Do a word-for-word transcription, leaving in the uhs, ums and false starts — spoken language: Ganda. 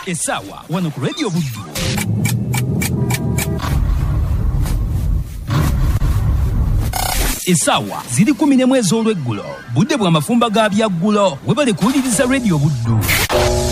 Essaawa wano ku Radio Buddu. Essaawa ziri kumi n'emu ez'olweggulo. Budde bwa mafumba ga byaggulo. Webale kuwuliriza Radio Buddu.